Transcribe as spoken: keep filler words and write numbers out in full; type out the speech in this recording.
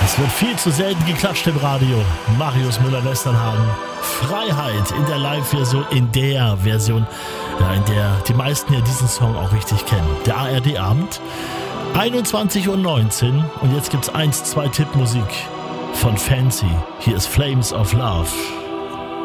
Es wird viel zu selten geklatscht im Radio. Marius Müller-Westernhagen. Freiheit in der Live-Version, in der Version, ja, in der die meisten ja diesen Song auch richtig kennen. Der A R D-Abend, einundzwanzig Uhr neunzehn und jetzt gibt's eins, zwei Tippmusik von Fancy. Hier ist Flames of Love.